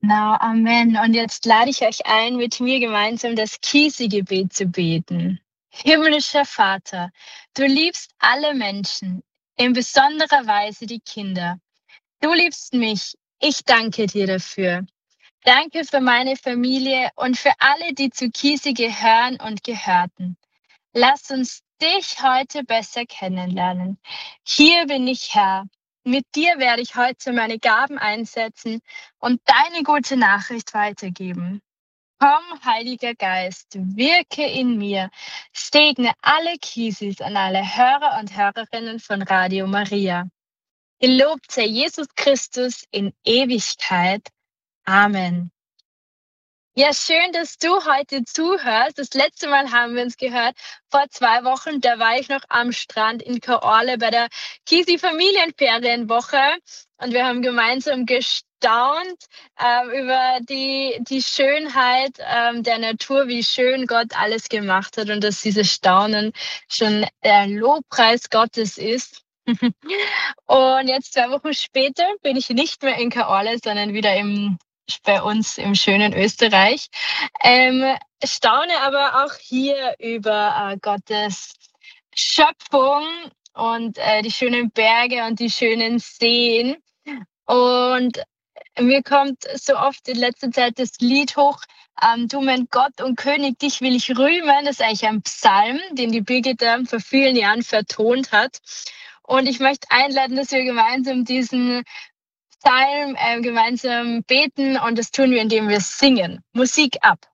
Na, Amen. Und jetzt lade ich euch ein, mit mir gemeinsam das Kiesegebet zu beten. Himmlischer Vater, du liebst alle Menschen, in besonderer Weise die Kinder. Du liebst mich. Ich danke dir dafür. Danke für meine Familie und für alle, die zu Kiesi gehören und gehörten. Lass uns dich heute besser kennenlernen. Hier bin ich, Herr. Mit dir werde ich heute meine Gaben einsetzen und deine gute Nachricht weitergeben. Komm, Heiliger Geist, wirke in mir. Segne alle Kiesis an alle Hörer und Hörerinnen von Radio Maria. Gelobt sei Jesus Christus in Ewigkeit. Amen. Ja, schön, dass du heute zuhörst. Das letzte Mal haben wir uns gehört vor 2 Wochen. Da war ich noch am Strand in Kaorle bei der Kisi-Familienferienwoche und wir haben gemeinsam gestaunt über die Schönheit der Natur, wie schön Gott alles gemacht hat und dass dieses Staunen schon der Lobpreis Gottes ist. Und jetzt 2 Wochen später bin ich nicht mehr in Kaorle, sondern wieder bei uns im schönen Österreich. Staune aber auch hier über Gottes Schöpfung und die schönen Berge und die schönen Seen. Und mir kommt so oft in letzter Zeit das Lied hoch, du mein Gott und König, dich will ich rühmen. Das ist eigentlich ein Psalm, den die Birgitta vor vielen Jahren vertont hat. Und ich möchte einladen, dass wir gemeinsam diesen Psalm gemeinsam beten und das tun wir, indem wir singen. Musik ab.